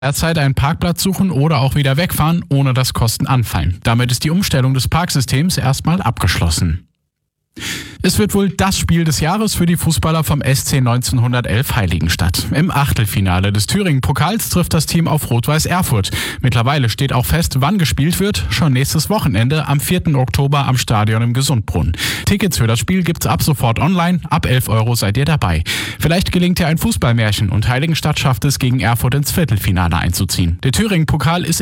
Derzeit einen Parkplatz suchen oder auch wieder wegfahren, ohne dass Kosten anfallen. Damit ist die Umstellung des Parksystems erstmal abgeschlossen. Es wird wohl das Spiel des Jahres für die Fußballer vom SC 1911 Heiligenstadt. Im Achtelfinale des Thüringen-Pokals trifft das Team auf Rot-Weiß Erfurt. Mittlerweile steht auch fest, wann gespielt wird. Schon nächstes Wochenende am 4. Oktober am Stadion im Gesundbrunnen. Tickets für das Spiel gibt's ab sofort online. Ab 11 € seid ihr dabei. Vielleicht gelingt ja ein Fußballmärchen und Heiligenstadt schafft es, gegen Erfurt ins Viertelfinale einzuziehen. Der Thüringen-Pokal ist